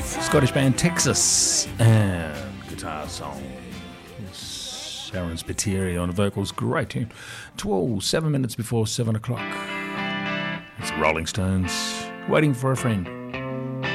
Scottish band Texas and guitar song. Sharon Spiteri on the vocals, great tune. 7 minutes before 7 o'clock. It's the Rolling Stones, Waiting for a Friend.